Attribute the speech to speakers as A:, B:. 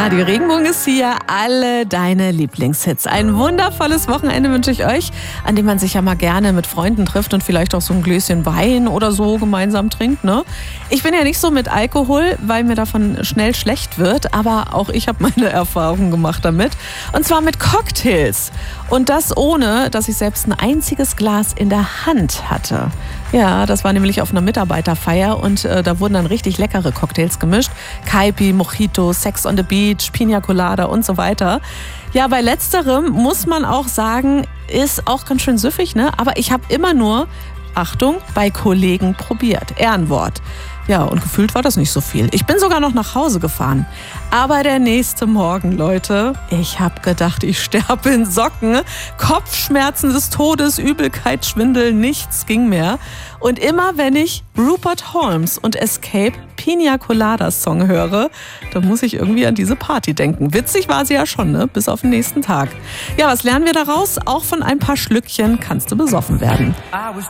A: Radio Regenbogen ist hier, alle deine Lieblingshits. Ein wundervolles Wochenende wünsche ich euch, an dem man sich ja mal gerne mit Freunden trifft und vielleicht auch so ein Gläschen Wein oder so gemeinsam trinkt, ne? Ich bin ja nicht so mit Alkohol, weil mir davon schnell schlecht wird, aber auch ich habe meine Erfahrungen gemacht damit. Und zwar mit Cocktails. Und das ohne, dass ich selbst ein einziges Glas in der Hand hatte. Ja, das war nämlich auf einer Mitarbeiterfeier und da wurden dann richtig leckere Cocktails gemischt. Kaipi, Mojito, Sex on the Beach, Pina Colada und so weiter. Ja, bei letzterem muss man auch sagen, ist auch ganz schön süffig, ne? Aber ich habe immer nur, Achtung, bei Kollegen probiert. Ehrenwort. Ja, und gefühlt war das nicht so viel. Ich bin sogar noch nach Hause gefahren. Aber der nächste Morgen, Leute, ich habe gedacht, ich sterbe in Socken. Kopfschmerzen des Todes, Übelkeit, Schwindel, nichts ging mehr. Und immer wenn ich Rupert Holmes und Escape Pina Colada Song höre, dann muss ich irgendwie an diese Party denken. Witzig war sie ja schon, ne? Bis auf den nächsten Tag. Ja, was lernen wir daraus? Auch von ein paar Schlückchen kannst du besoffen werden.
B: I was